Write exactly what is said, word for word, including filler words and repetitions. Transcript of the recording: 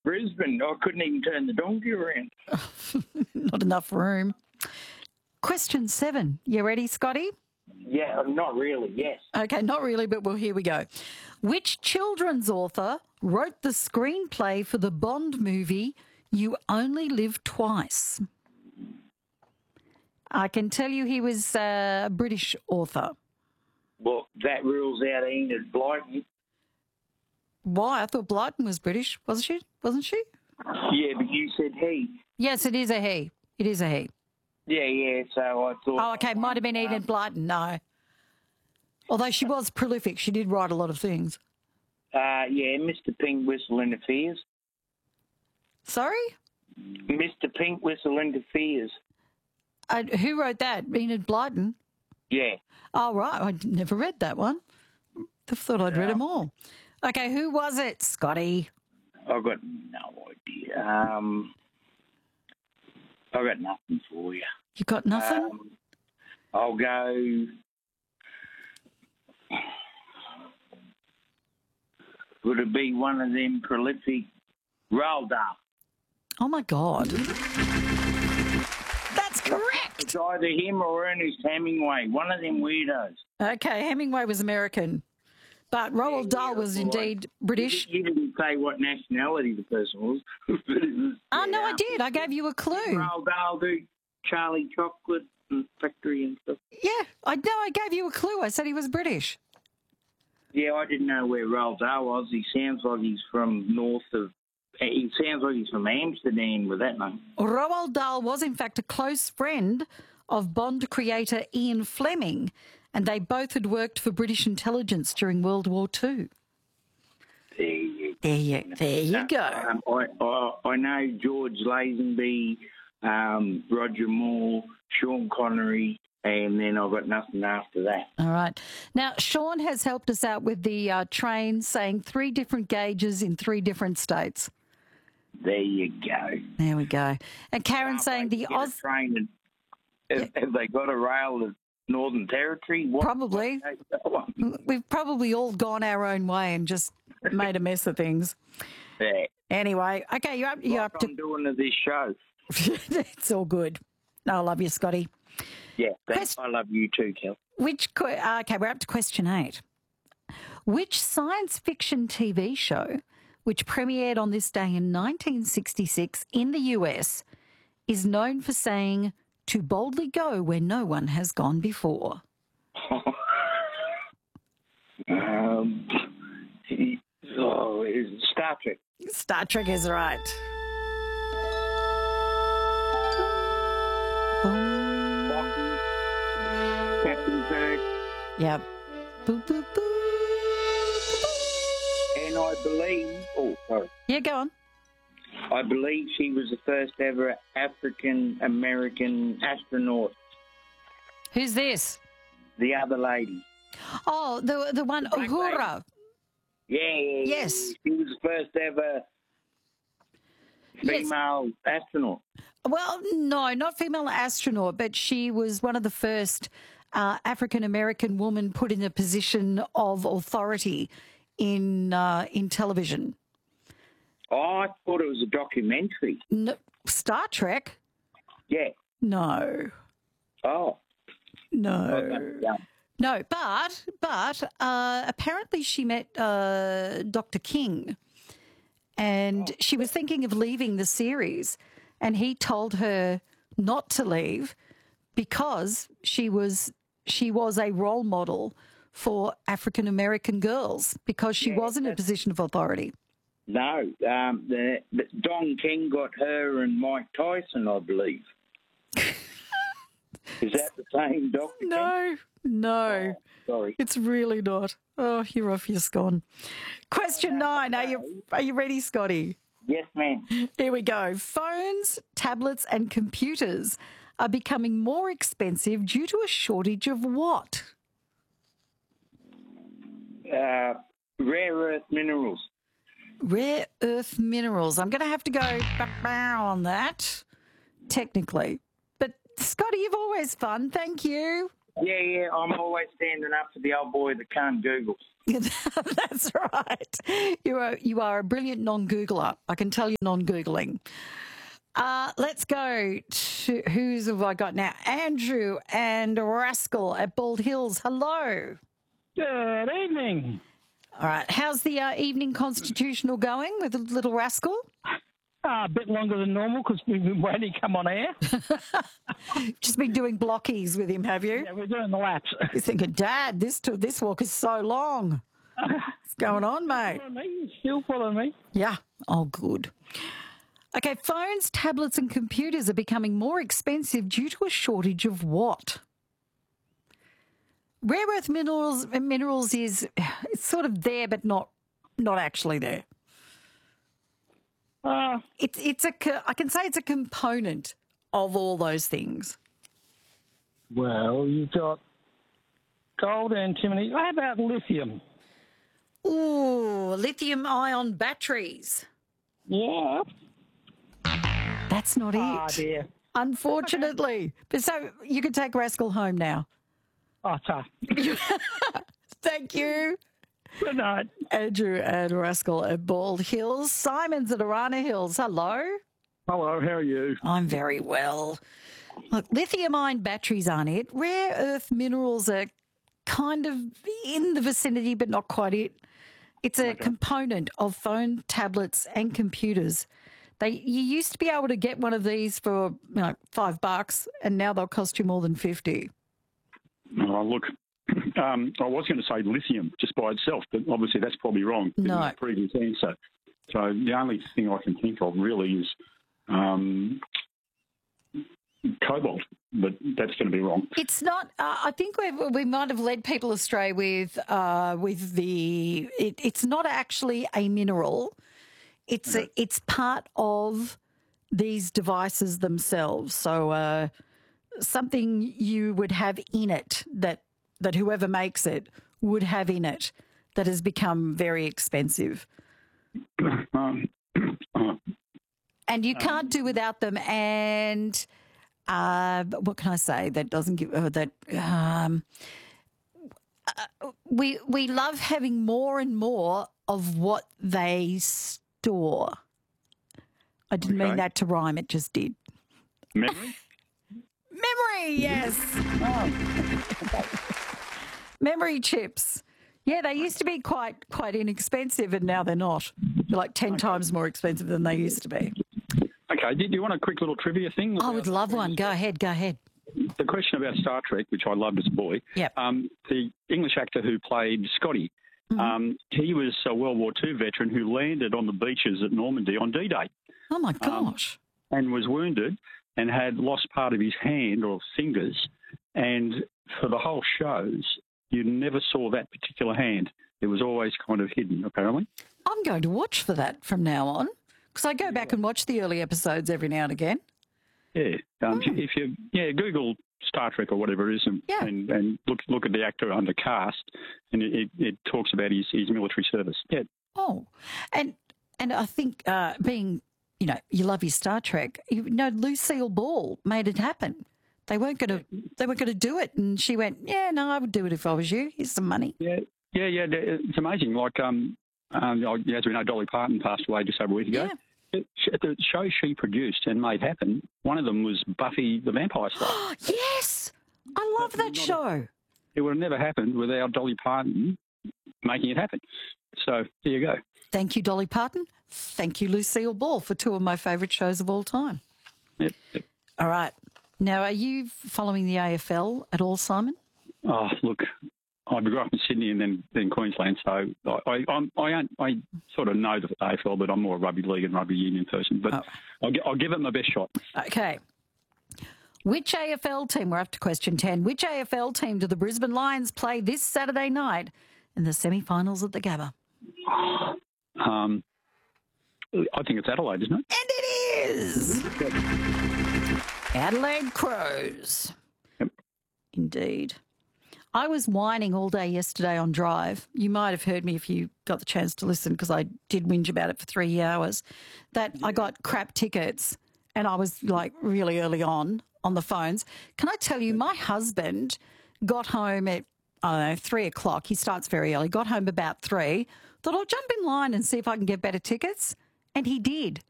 Brisbane. I couldn't even turn the donkey around. Not enough room. Question seven. You ready, Scotty? Yeah, not really, yes. Okay, not really, but well, here we go. Which children's author wrote the screenplay for the Bond movie You Only Live Twice? I can tell you he was a British author. Well, that rules out Enid Blyton. Why? I thought Blyton was British, wasn't she? Wasn't she? Yeah, but you said he. Yes, it is a he. It is a he. Yeah, yeah, so I thought... Oh, okay, might have been Enid Blyton, no. Although she was prolific, she did write a lot of things. Uh, yeah, Mister Pink Whistle Interferes. Sorry? Mister Pink Whistle Interferes. Uh, who wrote that? Enid Blyton? Yeah. Oh, right, I never read that one. I thought I'd read them all. Okay, who was it, Scotty? I've got no idea. Um, I've got nothing for you. You got nothing? Um, I'll go... Would it be one of them prolific Roald Dahl? Oh, my God. That's correct. It's either him or Ernest Hemingway, one of them weirdos. Okay, Hemingway was American, but Roald Yeah, Dahl yeah, was right. indeed British. You didn't say what nationality the person was. But it was Oh, no, yeah. I did. I gave you a clue. Roald Dahl do Charlie Chocolate and Factory and stuff. Yeah, I know. I gave you a clue. I said he was British. Yeah, I didn't know where Roald Dahl was. He sounds like he's from north of... He sounds like he's from Amsterdam with that name. Roald Dahl was, in fact, a close friend of Bond creator Ian Fleming, and they both had worked for British intelligence during World War Two. There you, There you, there you go. um, I, I, I know George Lazenby, um, Roger Moore, Sean Connery, and then I've got nothing after that. All right. Now, Sean has helped us out with the uh, train, saying three different gauges in three different states. There you go. There we go. And Karen Can't saying wait the to get a Oz... train and, have, have they got a rail to Northern Territory? What, Probably. what- We've probably all gone our own way and just made a mess of things. yeah. Anyway, okay, you're up, you're Like up to... I'm doing to this show. It's all good. No, I love you, Scotty. Yeah, thanks. Quest- I love you too, Kel. Which... que- uh, Okay, we're up to question eight. Which science fiction T V show, which premiered on this day in nineteen sixty-six in the U S, is known for saying, to boldly go where no one has gone before? Um, he, oh, it's Star Trek. Star Trek is right. Spock, Captain Kirk, Yep. Boo, boo, boo. and I believe, oh, sorry, Yeah, go on. I believe she was the first ever African American astronaut. Who's this? The other lady. Oh, the the one, black Uhura. Yeah, yeah, yeah. Yes. She was the first ever Yes. female astronaut. Well, no, not female astronaut, but she was one of the first uh, African-American women put in a position of authority in uh, in television. Oh, I thought it was a documentary. No, Star Trek? Yeah. No. Oh. No. Okay, yeah. No, but but uh, apparently she met uh, Doctor King, and she was thinking of leaving the series, and he told her not to leave because she was she was a role model for African American girls because she Yeah, was in a that's- position of authority. No, um, the, the Don King got her and Mike Tyson, I believe. Is that the same Doctor King? No, no. Oh, sorry. It's really not. Oh, you're off your scone. Question nine. Are you are you ready, Scotty? Yes, ma'am. Here we go. Phones, tablets, and computers are becoming more expensive due to a shortage of what? Uh, rare earth minerals. Rare earth minerals. I'm going to have to go bow on that, technically. But, Scotty, you've always fun. Thank you. Yeah, yeah, I'm always standing up for the old boy that can't Google. That's right. You are you are a brilliant non-Googler. I can tell you're non-Googling. Uh, let's go to, who's have I got now? Andrew and Rascal at Bald Hills. Hello. Good evening. All right. How's the uh, evening constitutional going with the little Rascal? Uh, a bit longer than normal because we've been waiting to come on air. Just been doing blockies with him, have you? Yeah, we're doing the laps. You're thinking, Dad, this this walk is so long. What's going on, mate? Following me? Still following me? Yeah. Oh, good. Okay, phones, tablets and computers are becoming more expensive due to a shortage of what? Rare earth minerals minerals is it's sort of there but not not actually there. Uh, It's it's a co- I can say it's a component of all those things. well, you've got gold, antimony. How about lithium? Ooh, lithium ion batteries. Yeah. That's not Ah, it. dear. Unfortunately. But so you can take Rascal home now. Oh, tough. Thank you. Good night. Andrew and Rascal at Bald Hills. Simon's at Arana Hills. Hello. Hello, how are you? I'm very well. Look, lithium ion batteries aren't it. Rare earth minerals are kind of in the vicinity, but not quite it. It's a okay. component of phone, tablets, and computers. They you used to be able to get one of these for you know, five bucks, and now they'll cost you more than fifty. Oh, look, um, I was going to say lithium just by itself, but obviously that's probably wrong. No. My previous answer. So the only thing I can think of really is um, cobalt, but that's going to be wrong. It's not. Uh, I think we we might have led people astray with uh, with the. It, it's not actually a mineral. It's a, it's part of these devices themselves. So uh, something you would have in it that that whoever makes it would have in it that has become very expensive. Um, uh, And you can't do without them. And uh, what can I say that doesn't give uh, that? Um, uh, we we love having more and more of what they store. I didn't Okay. mean that to rhyme. It just did. memory? Memory, yes. Memory chips. Yeah, they used to be quite quite inexpensive, and now they're not. They're like ten times more expensive than they used to be. Okay, do you want a quick little trivia thing? I would love one. Go ahead, go ahead. The question about Star Trek, which I loved as a boy. Yep. Um, the English actor who played Scotty, Mm-hmm. um, he was a World War Two veteran who landed on the beaches at Normandy on D-Day. Oh, my Um, gosh. and was wounded and had lost part of his hand or fingers. And for the whole shows, you never saw that particular hand. It was always kind of hidden, apparently. I'm going to watch for that from now on because I go back and watch the early episodes every now and again. Yeah. Um, Hmm. If you yeah Google Star Trek or whatever it is and, Yeah. and, and look look at the actor under cast, and it, it, it talks about his, his military service. Yeah. Oh, and and I think uh, being, you know, you love your Star Trek. You know, Lucille Ball made it happen. They weren't going to they weren't going to do it, and she went, "Yeah, no, I would do it if I was you. Here's some money." Yeah. Yeah, yeah. It's amazing. Like, um, um, as we know, Dolly Parton passed away just over a week ago. Yeah. It, the shows she produced and made happen, one of them was Buffy the Vampire Slayer. Yes, I love that show. It would have never happened without Dolly Parton making it happen. So there you go. Thank you, Dolly Parton. Thank you, Lucille Ball, for two of my favourite shows of all time. Yep, yep. All right. Now, are you following the A F L at all, Simon? Oh, look, I grew up in Sydney and then, then Queensland, so I I, I'm, I I sort of know the A F L, but I'm more a rugby league and rugby union person. But Oh. I'll, gi- I'll give it my best shot. Okay. Which A F L team, we're up to question ten, which A F L team do the Brisbane Lions play this Saturday night in the semi-finals at the Gabba? Um, I think it's Adelaide, isn't it? And it is! Adelaide Crows. Yep. Indeed. I was whining all day yesterday on Drive. You might have heard me if you got the chance to listen because I did whinge about it for three hours, that I got crap tickets and I was like really early on on the phones. Can I tell you, my husband got home at, I don't know, three o'clock. He starts very early. Got home about three. Thought I'll jump in line and see if I can get better tickets. And he did.